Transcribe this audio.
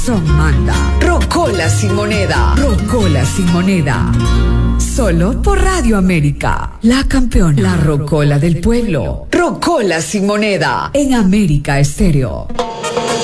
Manda. Rocola sin moneda. Rocola sin moneda. Solo por Radio América. La campeona. La rocola del pueblo. Rocola sin moneda. En América Estéreo.